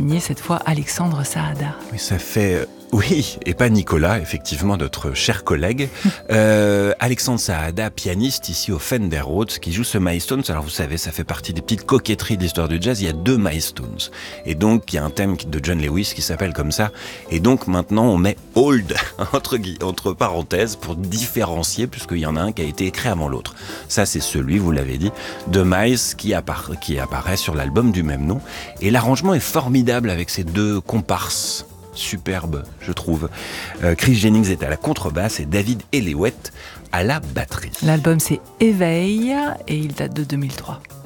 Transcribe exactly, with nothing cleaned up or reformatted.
signé cette fois Alexandre Saada. Oui, ça fait... Oui, et pas Nicolas, effectivement, notre cher collègue. Euh, Alexandre Saada, pianiste ici au Fender Rhodes, qui joue ce Milestones. Alors vous savez, ça fait partie des petites coquetteries de l'histoire du jazz. Il y a deux Milestones. Et donc, il y a un thème de John Lewis qui s'appelle comme ça. Et donc, maintenant, on met Old, entre, entre parenthèses, pour différencier, puisqu'il y en a un qui a été écrit avant l'autre. Ça, c'est celui, vous l'avez dit, de Miles qui, appara- qui apparaît sur l'album du même nom. Et l'arrangement est formidable avec ces deux comparses. Superbe, je trouve. Euh, Chris Jennings est à la contrebasse et David Ellewett à la batterie. L'album c'est Éveil et il date de deux mille trois.